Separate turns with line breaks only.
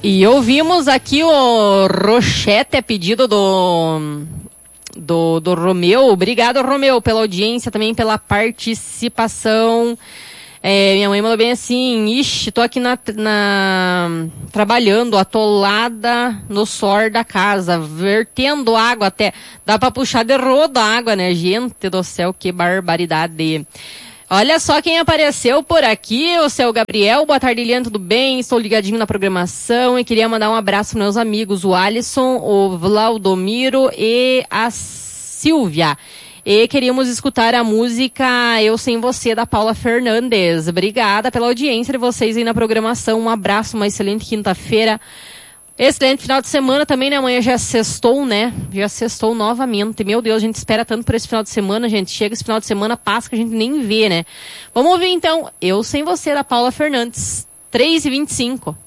E ouvimos aqui o Rochete a pedido do Romeu. Obrigado, Romeu, pela audiência, também pela participação. Minha mãe mandou bem assim: ixi, tô aqui trabalhando, atolada no suor da casa, vertendo água até. Dá pra puxar de rodo a água, né? Gente do céu, que barbaridade. Olha só quem apareceu por aqui, o seu Gabriel. Boa tarde, Eliane, tudo bem? Estou ligadinho na programação e queria mandar um abraço para meus amigos, o Alisson, o Valdomiro e a Silvia. E queríamos escutar a música Eu Sem Você, da Paula Fernandes. Obrigada pela audiência de vocês aí na programação. Um abraço, uma excelente quinta-feira. Excelente final de semana também, né? Amanhã já sextou, né? Já sextou novamente. Meu Deus, a gente espera tanto por esse final de semana, gente. Chega esse final de semana, passa que a gente nem vê, né? Vamos ouvir então Eu Sem Você, da Paula Fernandes. 3h25.